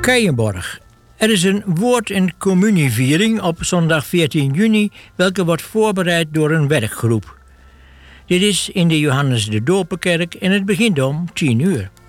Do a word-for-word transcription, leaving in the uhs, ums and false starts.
Keijenborg. Er is een woord- en communieviering op zondag veertien juni, welke wordt voorbereid door een werkgroep. Dit is in de Johannes de Doperkerk en het begint om tien uur.